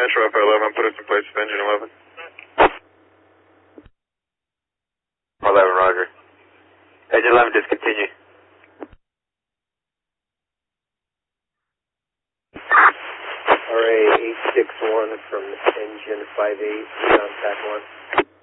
Metro Alpha 11, put us in place with engine 11. 11, roger. Engine 11, discontinue. RA 861 from engine 58, contact 1.